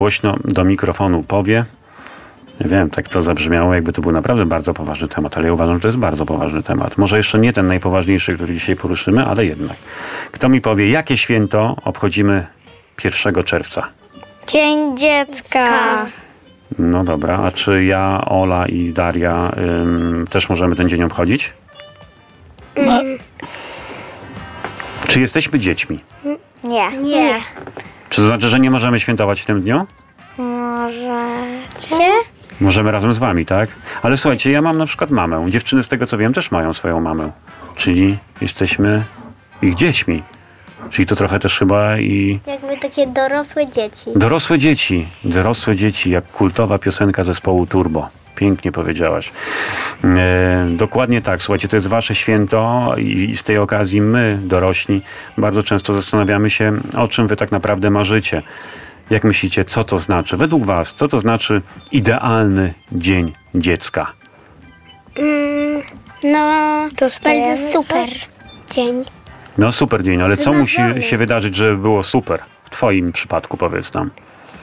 Głośno do mikrofonu powie. Nie wiem, tak to zabrzmiało, jakby to był naprawdę bardzo poważny temat, ale ja uważam, że to jest bardzo poważny temat. Może jeszcze nie ten najpoważniejszy, który dzisiaj poruszymy, ale jednak. Kto mi powie, jakie święto obchodzimy 1 czerwca? Dzień Dziecka. No dobra, a czy ja, Ola i Daria też możemy ten dzień obchodzić? Czy jesteśmy dziećmi? Nie. Czy to znaczy, że nie możemy świętować w tym dniu? Możecie? Możemy razem z wami, tak? Ale słuchajcie, ja mam na przykład mamę. Dziewczyny, z tego co wiem, też mają swoją mamę. Czyli jesteśmy ich dziećmi. Czyli to trochę też chyba i... Jakby takie dorosłe dzieci. Dorosłe dzieci, jak kultowa piosenka zespołu Turbo. Pięknie powiedziałaś. Dokładnie tak, słuchajcie, to jest wasze święto i z tej okazji my, dorośli, bardzo często zastanawiamy się, o czym wy tak naprawdę marzycie. Jak myślicie, co to znaczy? Według was, co to znaczy idealny dzień dziecka? To bardzo super dzień. No super dzień, ale co musi się wydarzyć, żeby było super? W twoim przypadku powiedz nam.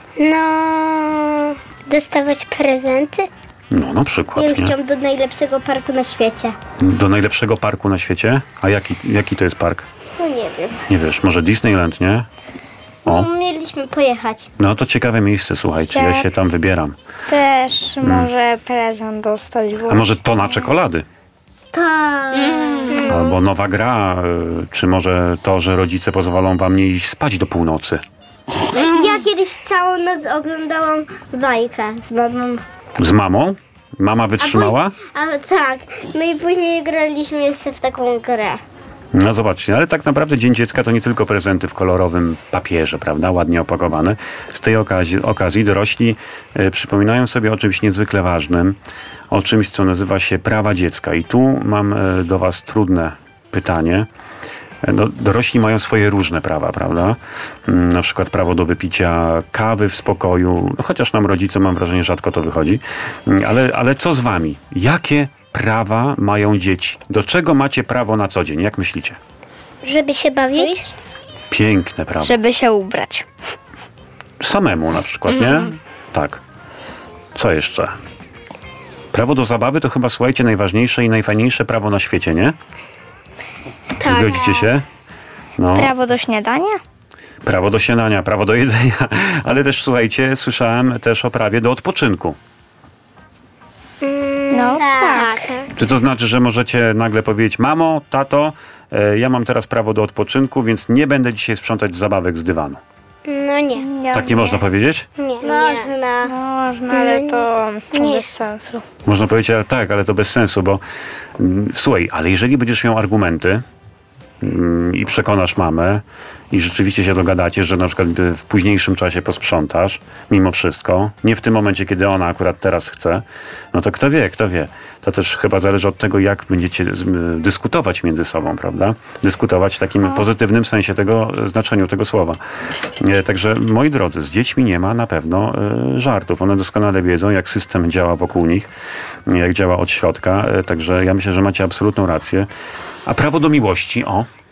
Dostawać prezenty. No na przykład, Ja nie? chciałam do najlepszego parku na świecie. Do najlepszego parku na świecie? A jaki to jest park? No nie wiem. Nie wiesz, może Disneyland, nie? O, Mieliśmy pojechać. no to ciekawe miejsce, słuchajcie, ja się tam wybieram. Też może prezent dostać. A może tona czekolady? Tak. Albo nowa gra, czy może to, że rodzice pozwolą wam nie iść spać do północy? Ja kiedyś całą noc oglądałam bajkę z mamą. Z mamą? Mama wytrzymała? Ale tak. No i później graliśmy jeszcze w taką grę. No zobaczcie, ale tak naprawdę Dzień Dziecka to nie tylko prezenty w kolorowym papierze, prawda, ładnie opakowane. Z tej okazji dorośli przypominają sobie o czymś niezwykle ważnym, o czymś, co nazywa się prawa dziecka. I tu mam do was trudne pytanie. No, dorośli mają swoje różne prawa, prawda? Na przykład prawo do wypicia kawy w spokoju, no, chociaż nam rodzice, mam wrażenie, rzadko to wychodzi. Ale co z wami? Jakie prawa mają dzieci? Do czego macie prawo na co dzień? Jak myślicie? Żeby się bawić? Piękne prawo. Żeby się ubrać. Samemu na przykład, nie? Tak. Co jeszcze? Prawo do zabawy to chyba, słuchajcie, najważniejsze i najfajniejsze prawo na świecie, nie? Tak. Zgodzicie się? No. Prawo do śniadania? Prawo do śniadania, prawo do jedzenia, ale też, słuchajcie, słyszałem też o prawie do odpoczynku. No tak. Czy to znaczy, że możecie nagle powiedzieć: mamo, tato, ja mam teraz prawo do odpoczynku, więc nie będę dzisiaj sprzątać zabawek z dywanu. No nie. Tak nie można powiedzieć? Nie. Można. Można, ale to Nie. bez sensu. Można powiedzieć, ale tak, ale to bez sensu, bo słuchaj, ale jeżeli będziesz miał argumenty i przekonasz mamę i rzeczywiście się dogadacie, że na przykład w późniejszym czasie posprzątasz, mimo wszystko, nie w tym momencie, kiedy ona akurat teraz chce, no to kto wie. To też chyba zależy od tego, jak będziecie dyskutować między sobą, prawda? Dyskutować w takim pozytywnym sensie znaczeniu tego słowa. Także, moi drodzy, z dziećmi nie ma na pewno żartów. One doskonale wiedzą, jak system działa wokół nich, jak działa od środka. Także ja myślę, że macie absolutną rację. A prawo do miłości,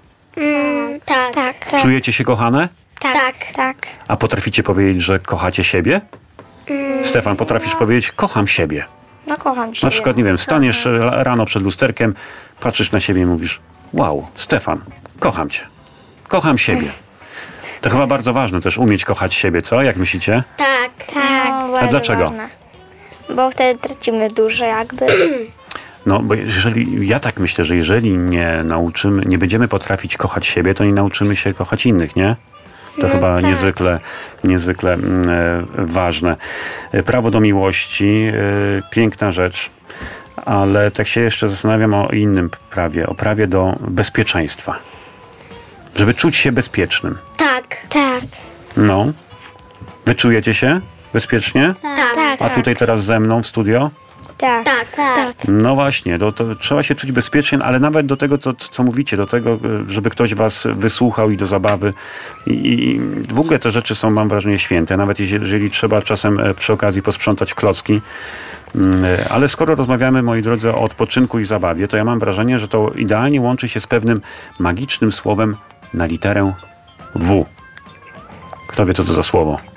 Tak. czujecie się kochane? Tak. A potraficie powiedzieć, że kochacie siebie? Stefan, potrafisz powiedzieć: kocham siebie? No kocham cię. Na przykład, nie wiem, staniesz rano przed lusterkiem, patrzysz na siebie i mówisz: wow, Stefan, kocham cię. Kocham siebie. To chyba bardzo ważne też umieć kochać siebie, co? Jak myślicie? Tak. No, bardzo dlaczego? ważne. Bo wtedy tracimy dużo jakby. No, bo ja tak myślę, że jeżeli nie będziemy potrafić kochać siebie, to nie nauczymy się kochać innych, nie? To chyba niezwykle ważne. Prawo do miłości, piękna rzecz, ale tak się jeszcze zastanawiam o innym prawie, o prawie do bezpieczeństwa. Żeby czuć się bezpiecznym. Tak. No. Wy czujecie się bezpiecznie? Tak. A tutaj teraz ze mną w studio? Tak. Tak. No właśnie, to trzeba się czuć bezpiecznie, ale nawet do tego, co mówicie, do tego, żeby ktoś was wysłuchał i do zabawy. I w ogóle te rzeczy są, mam wrażenie, święte, nawet jeżeli trzeba czasem przy okazji posprzątać klocki. Ale skoro rozmawiamy, moi drodzy, o odpoczynku i zabawie, to ja mam wrażenie, że to idealnie łączy się z pewnym magicznym słowem na literę W. Kto wie, co to za słowo?